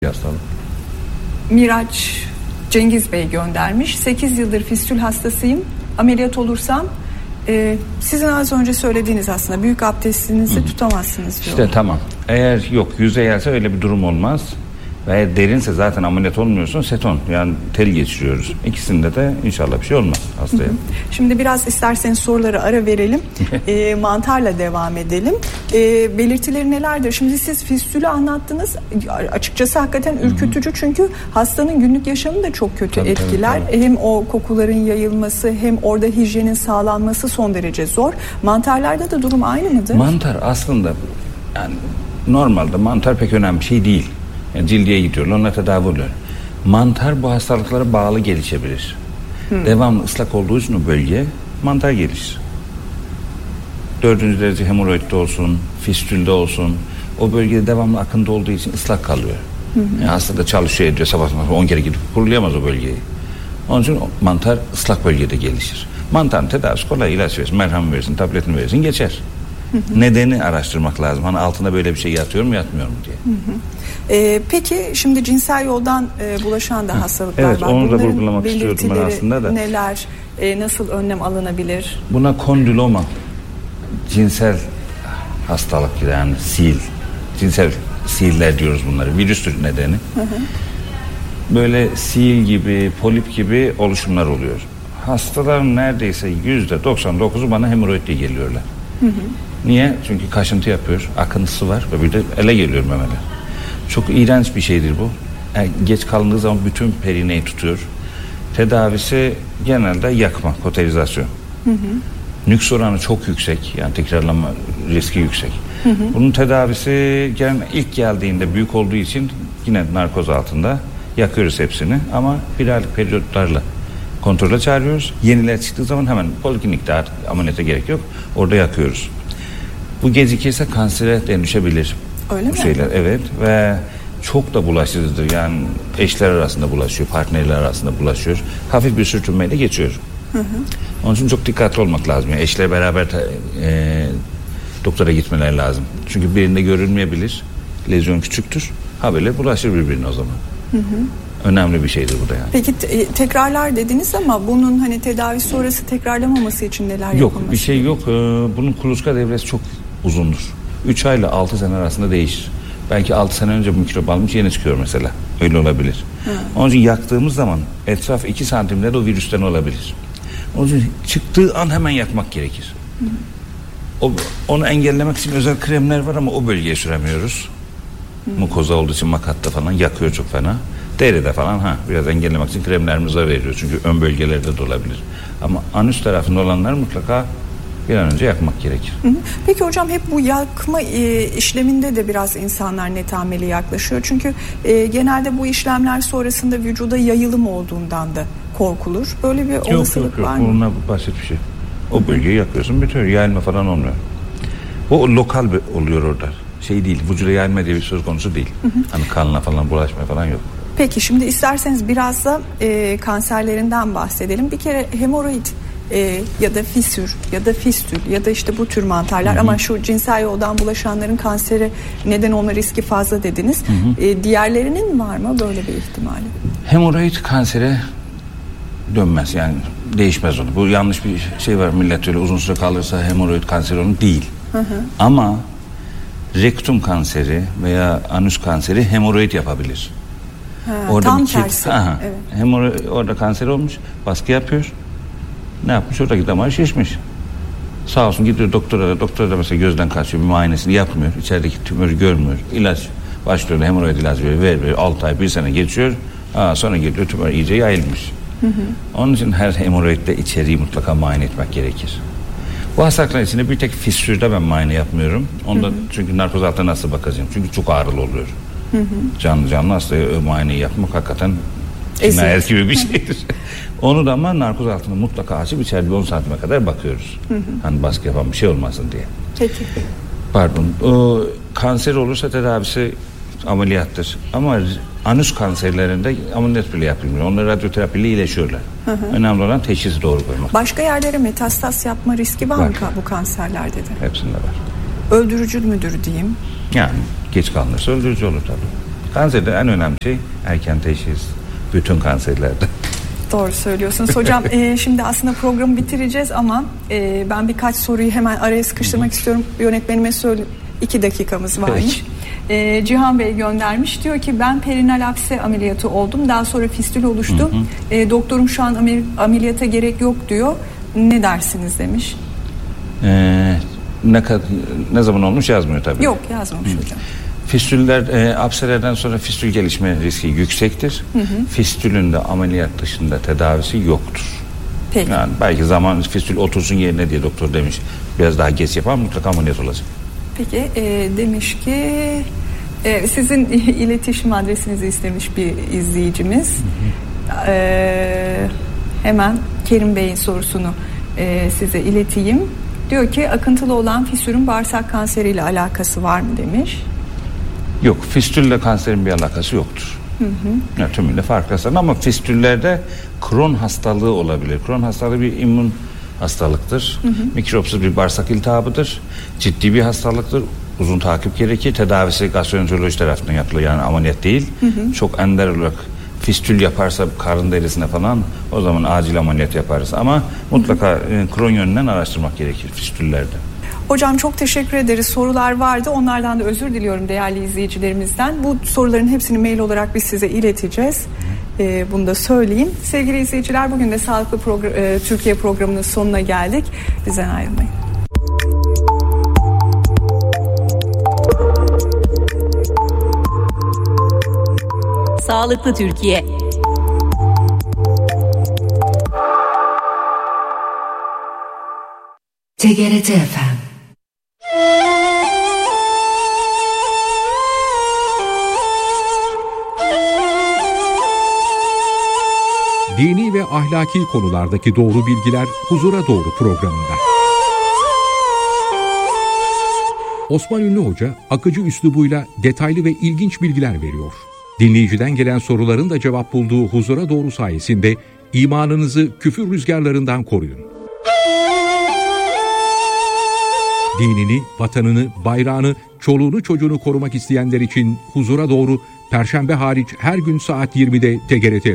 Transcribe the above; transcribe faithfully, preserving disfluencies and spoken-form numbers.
hastalık. Miraç Cengiz Bey göndermiş. sekiz yıldır fistül hastasıyım. Ameliyat olursam e, sizin az önce söylediğiniz aslında büyük abdestinizi Hı-hı. tutamazsınız diyor. İşte tamam. Eğer yok yüzeyelse öyle bir durum olmaz. Ve eğer derinse zaten ameliyat olmuyorsun, seton yani tel geçiriyoruz. İkisinde de inşallah bir şey olmaz hastaya. Hı hı. Şimdi biraz isterseniz soruları ara verelim. e, mantarla devam edelim. E, belirtileri nelerdir? Şimdi siz fistülü anlattınız. Açıkçası hakikaten ürkütücü, çünkü hastanın günlük yaşamını da çok kötü tabii, etkiler. Tabii, tabii. Hem o kokuların yayılması hem orada hijyenin sağlanması son derece zor. Mantarlarda da durum aynı mıdır? Mantar aslında yani normalde mantar pek önemli bir şey değil. Yani cildiye gidiyorlar, onunla tedavi oluyor. Mantar bu hastalıklara bağlı gelişebilir. Hmm. Devamlı ıslak olduğu için o bölge mantar gelişir. Dördüncü derece hemoroidde olsun, fistülde olsun, o bölgede devamlı akıntı olduğu için ıslak kalıyor. Hmm. Yani hasta da çalışıyor ediyor, sabah sabah on kere gidip kurulayamaz o bölgeyi. Onun için mantar ıslak bölgede gelişir. Mantarın tedavisi kolay, ilaç verirsin, merhem verirsin, tabletini verirsin, geçer. Hı hı. Nedeni araştırmak lazım. Hani altında böyle bir şey yatıyor mu yatmıyor mu diye. Hı hı. Ee, peki şimdi cinsel yoldan e, bulaşan da hastalıklar evet, var. Onu da vurgulamak istiyordum ben aslında da. Neler, e, nasıl önlem alınabilir? Buna kondiloma, cinsel hastalık yani sil, cinsel siller diyoruz bunları. Virüstür nedeni. Hı hı. Böyle sil gibi, polip gibi oluşumlar oluyor. Hastaların neredeyse yüzde doksan dokuzu bana hemoroid diye geliyorlar. Hı hı. Niye? Çünkü kaşıntı yapıyor, akıntısı var ve bir de ele geliyor memeler. Çok iğrenç bir şeydir bu. Yani geç kalındığı zaman bütün perineyi tutuyor. Tedavisi genelde yakma, koterizasyon. Hı hı. Nüks oranı çok yüksek, yani tekrarlama riski yüksek. Hı hı. Bunun tedavisi gene ilk geldiğinde büyük olduğu için yine narkoz altında yakıyoruz hepsini ama bir aylık periyotlarla kontrole çağırıyoruz. Yeniler çıktığı zaman hemen poliklinikte artık ameliyata gerek yok. Orada yakıyoruz. Bu gecikirse kansere dönüşebilir. Öyle bu mi? Şeyler, evet ve çok da bulaşıcıdır. Yani eşler arasında bulaşıyor, partnerler arasında bulaşıyor. Hafif bir sürtünmeyle geçiyor. Hı hı. Onun için çok dikkatli olmak lazım. Yani eşler beraber e, doktora gitmeleri lazım. Çünkü birinde görülmeyebilir. Lezyon küçüktür. Ha böyle bulaşır birbirine o zaman. Hı hı. Önemli bir şeydir bu da yani. Peki te- tekrarlar dediniz ama bunun hani tedavi sonrası tekrarlamaması için neler yok, yapılması? Yok bir şey yok. Ee, bunun kuluçka devresi çok uzundur. üç ayla altı sene arasında değişir. Belki altı sene önce bu mikrop almış yeni çıkıyor mesela. Öyle olabilir. Hı. Onun için yaktığımız zaman etraf iki santimde de o virüsten olabilir. Onun için çıktığı an hemen yakmak gerekir. Hı. O, onu engellemek için özel kremler var ama o bölgeye süremiyoruz. Hı. Mukoza olduğu için makatta falan yakıyor çok fena. Deride falan ha biraz engellemek için kremlerimizi veriyoruz. Çünkü ön bölgelerde de olabilir. Ama anüs tarafında olanlar mutlaka bir an önce yakmak gerekir. Hı hı. Peki hocam hep bu yakma e, işleminde de biraz insanlar netameli yaklaşıyor. Çünkü e, genelde bu işlemler sonrasında vücuda yayılım olduğundan da korkulur. Böyle bir yok, olasılık yok, yok. var mı? Onunla basit bir şey. O bölgeyi yakıyorsun bitiyor. Yayılma falan olmuyor. O lokal oluyor orada. Şey değil, vücuda yayılma diye bir söz konusu değil. Hı hı. Hani kanla falan bulaşma falan yok. Peki şimdi isterseniz biraz da e, kanserlerinden bahsedelim. Bir kere hemoroid e, ya da fisür ya da fistül ya da işte bu tür mantarlar, hı hı. ama şu cinsel yoldan bulaşanların kanseri neden olma riski fazla dediniz. Hı hı. E, diğerlerinin var mı böyle bir ihtimali? Hemoroid kansere dönmez yani değişmez onu. Bu yanlış bir şey var, millet öyle uzun süre kalırsa hemoroid kanseri onun değil. Hı hı. Ama rektum kanseri veya anüs kanseri hemoroid yapabilir. Ha, orada tam tersi. Aha, evet. Hemoroid, orada kanser olmuş, baskı yapıyor. Ne yapmış? Oradaki damar şişmiş. Sağ olsun gidiyor doktora, doktora da mesela gözden kaçıyor, bir muayenesini yapmıyor. İçerideki tümörü görmüyor. İlaç başlıyor, hemoroid ilacı veriyor, veriyor. altı ay, bir sene geçiyor. Aa, sonra geliyor, tümör iyice yayılmış. Hı hı. Onun için her hemoroidde içeriği mutlaka muayene etmek gerekir. Bu hastalıklar içinde bir tek fistürde ben muayene yapmıyorum. Onda hı hı. çünkü narkoz altına nasıl bakacağım? Çünkü çok ağrılı oluyor. Hı hı. Canlı canlı hastaya muayeneyi yapmak hakikaten cinayet gibi bir şeydir. Onu da ama narkoz altını mutlaka açıp içeride on santime kadar bakıyoruz. Hı hı. Hani baskı yapan bir şey olmasın diye. Peki. Pardon. O, kanser olursa tedavisi ameliyattır. Ama anüs kanserlerinde ameliyat bile yapılmıyor. Onlar radyoterapiyle iyileşiyorlar. Hı hı. Önemli olan teşhisi doğru koymak. Başka yerlere metastaz yapma riski var, var. mı bu kanserlerde de? Hepsinde var. Öldürücü müdür diyeyim? Yani geç kalınırsa öldürücü olur tabii. Kanserde en önemli şey erken teşhis. Bütün kanserlerde. Doğru söylüyorsunuz hocam. e, şimdi aslında programı bitireceğiz ama e, ben birkaç soruyu hemen araya sıkıştırmak istiyorum. Yönetmenime söyle. İki dakikamız varmış. E, Cihan Bey göndermiş. Diyor ki ben perinal apse ameliyatı oldum. Daha sonra fistül oluştu. Hı hı. E, doktorum şu an amel- ameliyata gerek yok diyor. Ne dersiniz demiş. Ee, ne, ne zaman olmuş yazmıyor tabii. Yok yazmamış hı. hocam. Fistüller, e, apselerden sonra fistül gelişme riski yüksektir. Hı hı. Fistülün de ameliyat dışında tedavisi yoktur. Peki. Yani belki zaman fistül otursun yerine diye doktor demiş. Biraz daha geç yapar mutlaka ameliyat olacak. Peki e, demiş ki e, sizin iletişim adresinizi istemiş bir izleyicimiz. Hı hı. E, hemen Kerim Bey'in sorusunu e, size ileteyim. Diyor ki akıntılı olan fistülün bağırsak kanseriyle alakası var mı demiş. Yok, fistülle kanserin bir alakası yoktur. Hı hı. Ya, tümüyle farklı ama fistüllerde Crohn hastalığı olabilir. Crohn hastalığı bir immün hastalıktır. Hı hı. Mikropsuz bir bağırsak iltihabıdır. Ciddi bir hastalıktır. Uzun takip gerekir. Tedavisi gastroenteroloji tarafından yapılır. Yani ameliyat değil. Hı hı. Çok ender olarak fistül yaparsa karın derisine falan o zaman acil ameliyat yaparız. Ama mutlaka hı hı. Crohn yönünden araştırmak gerekir fistüllerde. Hocam çok teşekkür ederiz. Sorular vardı. Onlardan da özür diliyorum değerli izleyicilerimizden. Bu soruların hepsini mail olarak biz size ileteceğiz. Ee, bunu da söyleyeyim. Sevgili izleyiciler, bugün de Sağlıklı Progr- e, Türkiye programının sonuna geldik. Bizden ayrılmayın. Sağlıklı Türkiye. T G R T F M. Dini ve ahlaki konulardaki doğru bilgiler Huzura Doğru programında. Osman Ünlü Hoca akıcı üslubuyla detaylı ve ilginç bilgiler veriyor. Dinleyiciden gelen soruların da cevap bulduğu Huzura Doğru sayesinde imanınızı küfür rüzgarlarından koruyun. Dinini, vatanını, bayrağını, çoluğunu çocuğunu korumak isteyenler için Huzura Doğru Perşembe hariç her gün saat yirmide T G R T